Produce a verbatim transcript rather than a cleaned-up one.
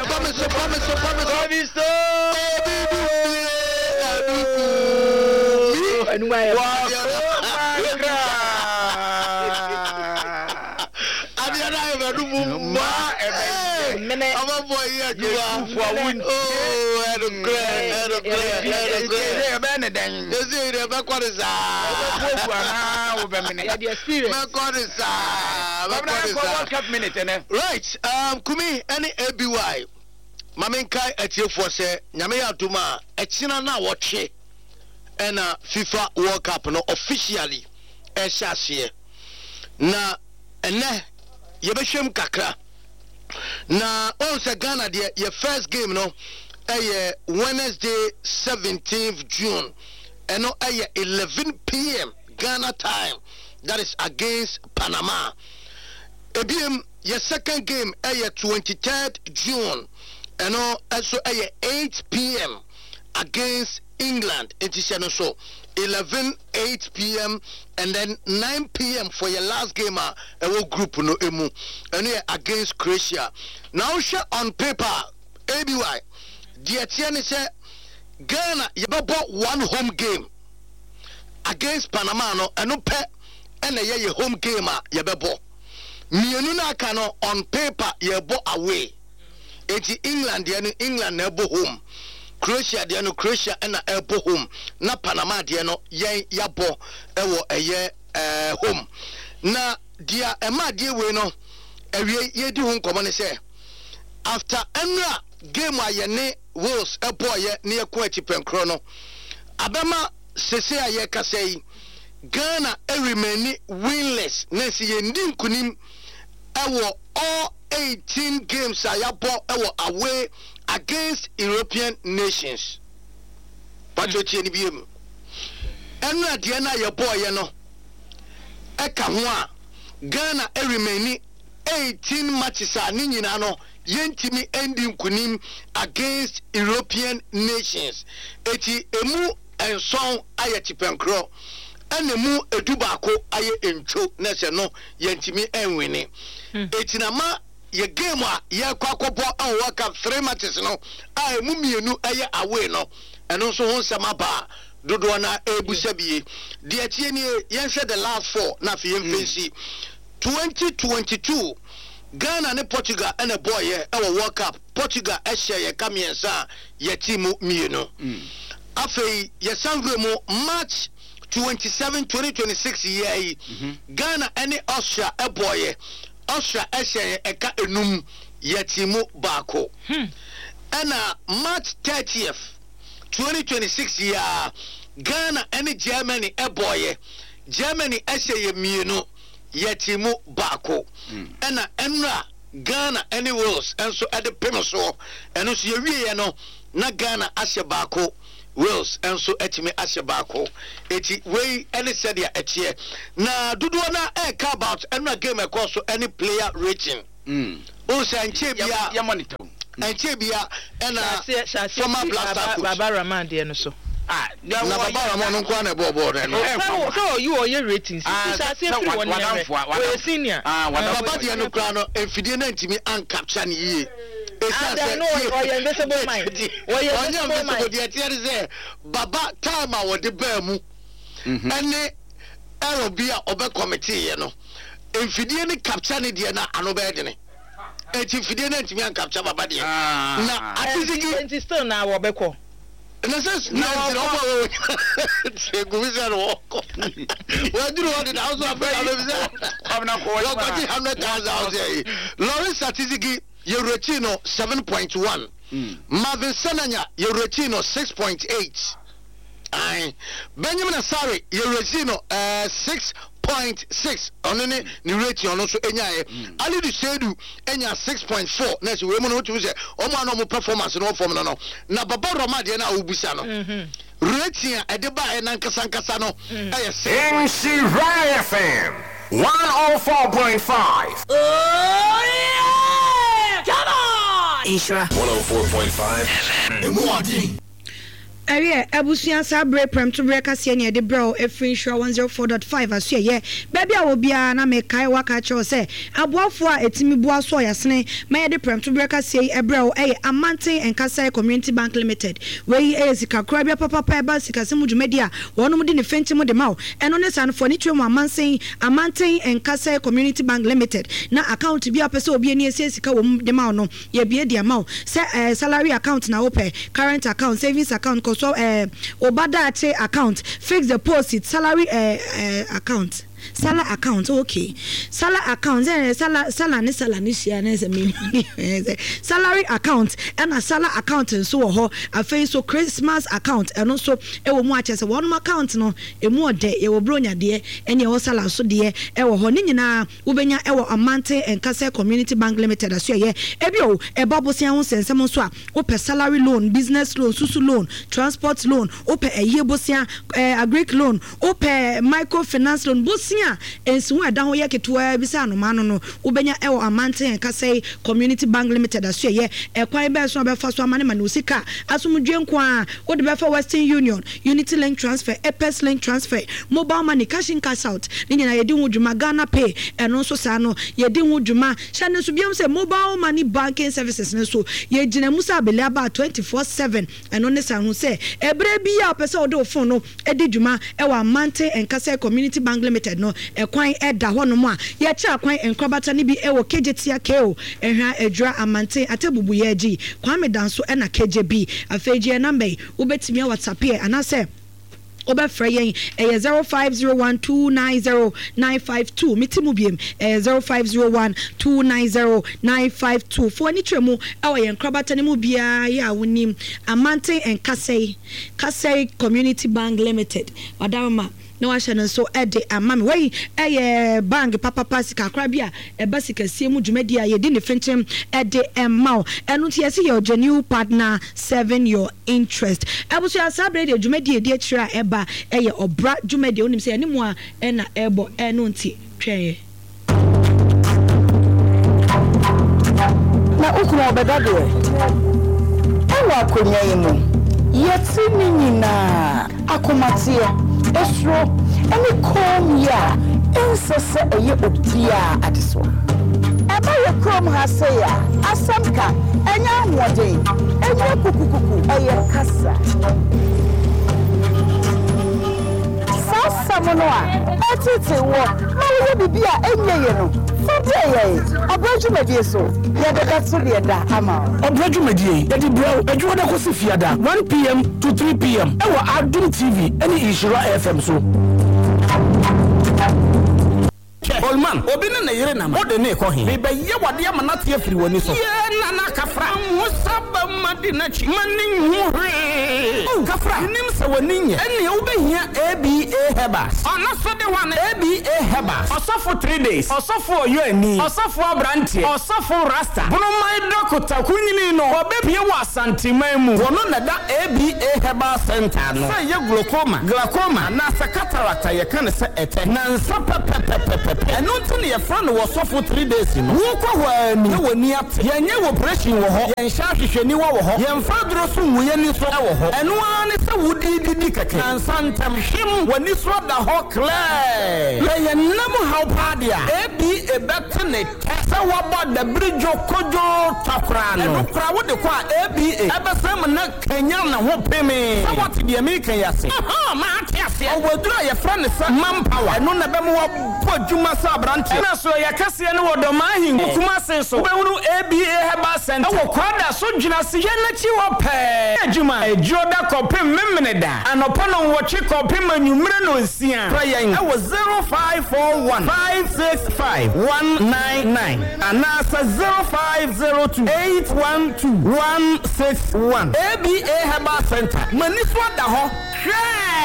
promise, promise, promise. Promise. And why? I'm a boy here. You are for win. Oh, I don't cry. I don't cry. I don't cry. Benedeng. You see, the backward is right. Um, Kumi, any A B Y. Mamenkai at you for say, Nyamea Duma, Echina na watch and a FIFA World Cup no officially. Eshasie. Na, and ne, Yabeshem Kakra. Na also Ghana the your first game no eh Wednesday seventeenth June and no eh eleven p m Ghana time, that is against Panama. Ebiem your second game eh twenty-third June and no also eh eight p m against England. It is so eleven eight p m and then nine p m for your last game uh a group no emu and against Croatia. Now share on paper A B Y the Etienne say Ghana you bought one home game against Panama no and no pe and a ye home game uh you bought mienu na kano on paper you bought away. It's England the England never home. Croatia de no Croatia na elbo home na Panama de no yen yabo ewo eye eh home na dia ema de we no ewie ye di ho nkomo ne say after enra game aye ne Wales elbo ye ne ekwa achipenkro no abema sese aye kasai Ghana e remain winless na si ye ndi nkunim ewo all eighteen games ayabo ewo away against European nations. But you change him. And na Diana your boy, no. Eka hua Ghana e remain eighteen matches are ninano yentimi ending kunim against European nations. Eti emu and song aye chipenkro. And emu edubako aye encho nese no yentimi enwini. Eti na ma ye game a ye kwakobo an work up three matches no ai mu mienu aye away no eno so ho nsema ba dodo na ebusa bie de atie ni yen say the last four na fe yemfensi twenty twenty-two Ghana ne Portugal and a boy ye e World Cup Portugal e share ye kamiensa ye team mienu afei ye sangre mo match twenty-seven twenty twenty-six year Ghana any Austria e boy ye Austria Eshe eka enum yetimu bako. Hmm. Ena March thirtieth twenty twenty-six ya Ghana and Germany eboye. Germany Eshe ye mienu yetimu bako. Hmm. Ena enra Ghana any Wales and so at the Pemaso and also ye no na Ghana Ashe bako. Wales and so etime asebako eti we any said ya etie na dudu na e ka about any game across so any player rating mm o say nche bia ya monitor nche bia na former blaster Baba Rahman de no so ah na Baba Rahman no kwa na bo bo no so you on your ratings say say free one we senior ah Baba de no kwa no enfidie na ntimi an capture ni ye. And I know or your invisible mind. Or your invisible mind. Say, Baba time I was the Bermu. And the Arabia Ober Committee, you know. If you didn't capture the Diana, I know better. And if you didn't me and capture Baba, now I think it's still now Obeko. And I says, no, where do you want it? I was afraid of Lawrence Satizigi. Eurotino seven point one. Mm. Marvin Senanya, Eurotino six point eight. Aye. Benjamin Asari, Eurotino uh, six point six. Onene Eurotino also Enya. Ali Dusedu Enya six point four. Next, we want to say, Oma no performance no form no no. Na Baba Ramadi na Ubusano. Rating Adeba and Ankasankasano. M C Rai F M one oh four point five. Oh yeah! Come on! Isra one oh four point five. Aye, Abusia Sabre Prem to break us near the bro, a free show one oh four point five as ye. Baby, I will be an make Kai Waka Cho say. Abua for a Timmy Boa Soya Snake, may the Prem to break us say a bro, a Amante and Casa Community Bank Limited. Where he is a Crabia Papa Peba Sikasimu Media, one of the Fentimo de Mau, and on the San Furniture man saying Amante and Casa Community Bank Limited. Now account to be a person be near Sika de Mau no, ye be the amount. Say salary account now open, current account, savings account. So, uh, Obada account, fix deposit, salary uh, uh, account. Sala account, okay. Sala account, eh, sala sala ni sala ni share ni se me. Salary account and a sala account and so ho. A face so Christmas account and also e wo mu ache se one account no e mu ode e wo bronya de and ye wo sala so de e wo ho ni nyina wo benya e wo Amante and Kase Community Bank Limited aso ye. E bi o e babosia ho sensem so a wo pe salary loan, business loan, susu loan, transport loan, wo pe e yebosia agric loan, wo pe microfinance loan, bosia ensu ada ho ye ketwa bisa no mano no ubenya e wo Amante en Kase Community Bank Limited aso ye e kwan be so be fa so amane mane usika asomdwe nko a wo de be fa Western Union, Unity Link Transfer, Epes Link Transfer, mobile money, cash in cash out ni nyina ye di ho dwuma Ghana Pay eno so sa no ye di ho dwuma sha ne so biam se mobile money banking services ne so ye gina musa abele aba twenty-four seven eno ne sa ho se ebre bi a pese wo de phone no e di dwuma e wo Amante en Kase Community Bank Limited no ekwan eda ho no mo a ye kira kwan enkrobata ni bi e wo kejetia keo ehwa edra Amante atebubu ye agi kwame danso e na keje bi afeji number ubetimi WhatsApp e anase oba freyen e zero five zero one two nine zero nine five two mitimu biem e zero five zero one two nine zero nine five two for ni tremu e wo ye enkrobata ni mu bia ya wonim Amante en Kase Kase Community Bank Limited wadama no asha so ede amame wey eye bank papa pasika krabia e basika sie mu dwumadi a ye di ne fenchem ede emma enu tie se your genuine partner seven your interest abusu asabre de dwumadi e di akira eba eye obra dwumadi onim se ene mu a ena ebo enu nti twen na ukuma obedade ewa akonya yimu yeti ni nyina akomatie esro eni kom ya ensese eye obia adeso eba ye krom ha se ya asamka enya ahode enya kukukuku eye kasa sasa mono a etete wo na wo bibia enye ye no fode ye abraju medie so ye de katso de da ama abraju medie ye di bro adwo da ko se fiada one p m to three p m e wo Adum T V eni Ishira F M so Olman obina na yire na ma ode ne ko hin be ye wade amanate afiri woni so ye na na kafra musaba madina chi mani hwe kafra nim se woni nye ene wo behia A B A Hebas ona so de wan A B A Hebas osofo three days osofo oyo ani osofo abrantie osofo rasta bunu mai dokota kunyini no obepie wa santiman mu wono na da A B A Hebas center no say ye glaucoma glaucoma na sa cataract ye kan se ete na nsa pepepepepe eno ntine ye fra no wo sofo three days no wo kwa wani ye woni ate ye nye operation wo ho ye nsha hwehweni wo ho ye mfa duro so mu ye ni so wo ho eno ani se wudi didi keke ansantam him wani so da ho clear ye nam how padia e bi e betne se wo bo da bridge kojo takra no eno kra wo de kwa e bi e ebesem na kanya na ho peme se what de me kan yase aha ma ate ase o wodura ye fra ne sa manpower eno na be mo wo djuma sa branche na so ya kase ne wodo mahin kuma sen so be hunu A B A Hebas Center wo kwada so djuna se ye na chi wo pe adjuma ejoda kopem memene da anopa no wo chi kopem anwumre no nsia prayen e wo zero five four one five six five one nine nine anasa zero five zero two eight one two one six one A B A Hebas Center mani so da ho hwe